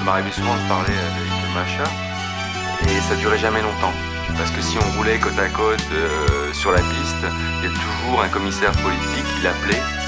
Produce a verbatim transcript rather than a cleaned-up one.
m'arrivait souvent de parler avec Macha et ça durait jamais longtemps. Parce que si on roulait côte à côte euh, sur la piste, il y a toujours un commissaire politique qui l'appelait